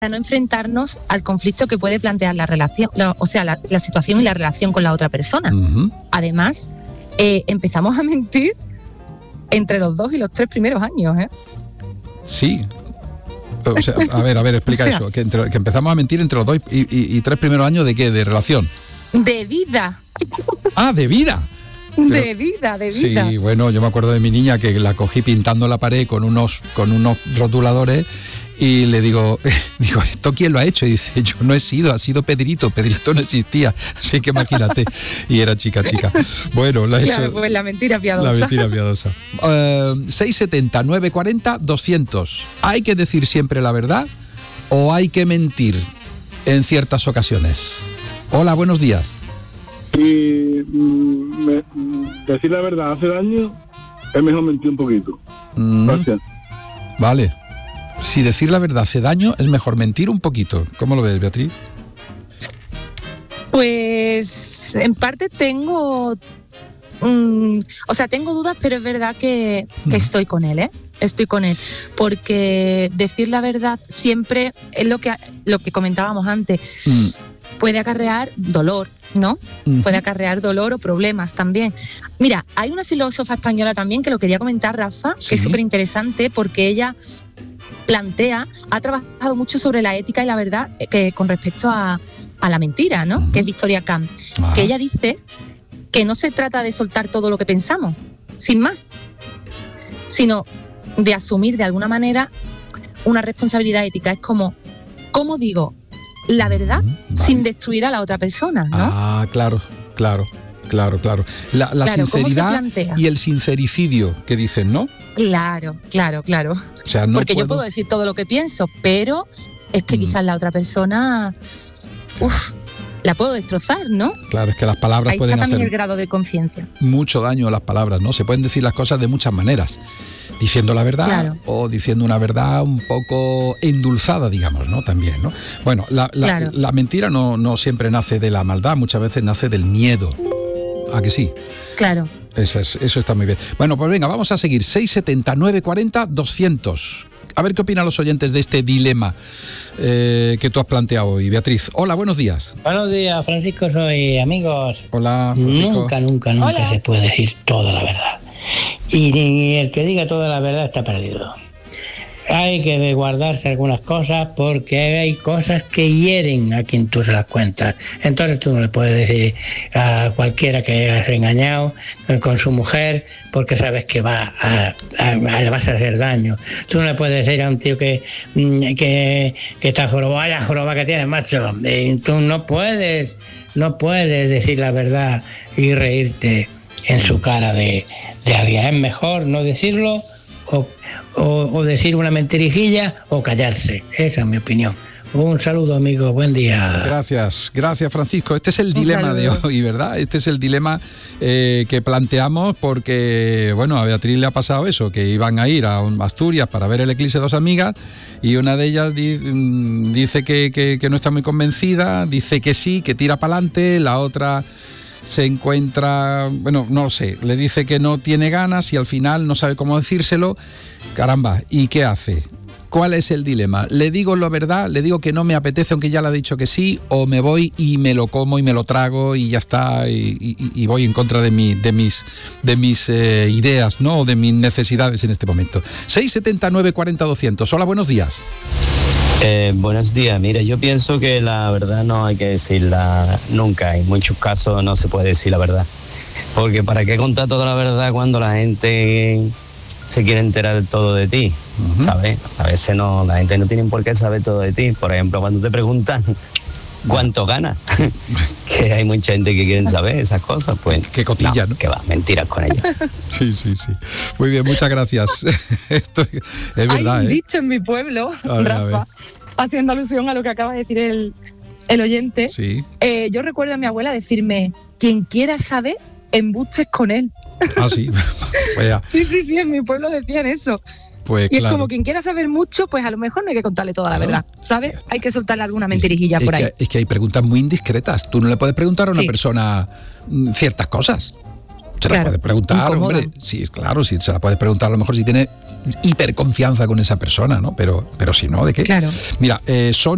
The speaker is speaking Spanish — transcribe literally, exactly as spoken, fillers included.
no enfrentarnos al conflicto que puede plantear la relación, la, o sea, la, la situación y la relación con la otra persona. Uh-huh. Además, eh, empezamos a mentir entre los dos y los tres primeros años, ¿eh? Sí. O sea, a ver, a ver, explica o sea, eso. Que, entre, que empezamos a mentir entre los dos y, y, y tres primeros años ¿de qué? ¿De relación? De vida. Ah, de vida. Pero, de vida, de vida. Sí, bueno, yo me acuerdo de mi niña que la cogí pintando la pared con unos, con unos rotuladores y le digo, digo, ¿esto quién lo ha hecho? Y dice, yo no he sido, ha sido Pedrito, Pedrito no existía, así que imagínate. Y era chica, chica. Bueno, la, claro, eso, pues la mentira piadosa. La mentira piadosa. Uh, seis setenta, nueve cuarenta, doscientos. ¿Hay que decir siempre la verdad o hay que mentir en ciertas ocasiones? Hola, buenos días. Y me, decir la verdad hace daño, es mejor mentir un poquito. Mm. Gracias. Vale. Si decir la verdad hace daño, es mejor mentir un poquito. ¿Cómo lo ves, Beatriz? Pues en parte tengo, um, o sea, tengo dudas, pero es verdad que, que estoy con él, ¿eh? Estoy con él, porque decir la verdad siempre es lo que lo que comentábamos antes. Mm. Puede acarrear dolor, ¿no? Uh-huh. Puede acarrear dolor o problemas también. Mira, hay una filósofa española también que lo quería comentar, Rafa, ¿sí? Que es súper interesante porque ella plantea, ha trabajado mucho sobre la ética y la verdad que, con respecto a, a la mentira, ¿no? Uh-huh. Que es Victoria Camp. Uh-huh. Que ella dice que no se trata de soltar todo lo que pensamos, sin más, sino de asumir de alguna manera una responsabilidad ética. Es como, ¿cómo digo la verdad vale. sin destruir a la otra persona, ¿no? Ah, claro, claro, claro, claro. La, la claro, sinceridad y el sincericidio que dicen, ¿no? Claro, claro, claro. O sea, no Porque puedo... yo puedo decir todo lo que pienso, pero es que mm. quizás la otra persona, uf, la puedo destrozar, ¿no? Claro, es que las palabras Ahí pueden está también hacer el grado de conciencia. Mucho daño a las palabras, ¿no? Se pueden decir las cosas de muchas maneras. Diciendo la verdad claro. o diciendo una verdad un poco endulzada, digamos, ¿no? También, ¿no? Bueno, la, la, claro. la mentira no, no siempre nace de la maldad, muchas veces nace del miedo. ¿A que sí? Claro. Eso, es, eso está muy bien. Bueno, pues venga, vamos a seguir. seis setenta, nueve cuarenta, doscientos. A ver qué opinan los oyentes de este dilema eh, que tú has planteado hoy, Beatriz. Hola, buenos días. Buenos días, Francisco, soy amigos. Hola, Francisco. Nunca, nunca, nunca Hola. Se puede decir toda la verdad. Y ni el que diga toda la verdad está perdido. Hay que guardarse algunas cosas porque hay cosas que hieren a quien tú se las cuentas. Entonces tú no le puedes decir a cualquiera que hayas engañado con su mujer porque sabes que va a, a, a, le vas a hacer daño. Tú no le puedes decir a un tío que, que, que está jorobado, vaya joroba que tiene, macho. Y tú no puedes, no puedes decir la verdad y reírte en su cara de, de alguien. Es mejor no decirlo o, o, o decir una mentirijilla o callarse. Esa es mi opinión. Un saludo, amigo, buen día. Gracias, gracias, Francisco. Este es el dilema de hoy, ¿verdad? Este es el dilema eh, que planteamos porque, bueno, a Beatriz le ha pasado eso, que iban a ir a Asturias para ver el eclipse de dos amigas y una de ellas di, dice que, que, que no está muy convencida, dice que sí, que tira para adelante, la otra se encuentra, bueno, no lo sé, le dice que no tiene ganas y al final no sabe cómo decírselo. Caramba, ¿y qué hace? ¿Cuál es el dilema? ¿Le digo la verdad? ¿Le digo que no me apetece aunque ya le ha dicho que sí? ¿O me voy y me lo como y me lo trago y ya está y, y, y voy en contra de, mi, de mis, de mis eh, ideas, ¿no? O de mis necesidades en este momento? seis setenta, nueve cuarenta, doscientos. Hola, buenos días. Eh, buenos días. Mira, yo pienso que la verdad no hay que decirla nunca. En muchos casos no se puede decir la verdad. Porque ¿para qué contar toda la verdad cuando la gente se quiere enterar de todo de ti? Uh-huh. ¿Sabes? A veces no, la gente no tiene por qué saber todo de ti. Por ejemplo, cuando te preguntan cuánto ganas, que hay mucha gente que quiere saber esas cosas, pues qué cotilla, ¿no? ¿no? Que va, mentiras con ellos. Sí, sí, sí. Muy bien, muchas gracias. Esto es verdad. Hay un ¿eh? dicho en mi pueblo, a ver, Rafa, haciendo alusión a lo que acaba de decir el, el oyente. Sí. Eh, yo recuerdo a mi abuela decirme, quien quiera saber, embustes con él. Ah, sí. Pues ya. Sí, sí, sí, en mi pueblo decían eso. Pues y claro. es como quien quiera saber mucho, pues a lo mejor no hay que contarle toda la verdad, ¿sabes? Hay que soltarle alguna mentirijilla es, por es ahí. Que, es que hay preguntas muy indiscretas. Tú no le puedes preguntar a una sí. persona ciertas cosas. Se claro, la puedes preguntar, incómoda. Hombre. Sí, es claro, sí, se la puedes preguntar a lo mejor si tiene hiperconfianza con esa persona, ¿no? Pero, pero si no, ¿de qué? Claro. Mira, eh, son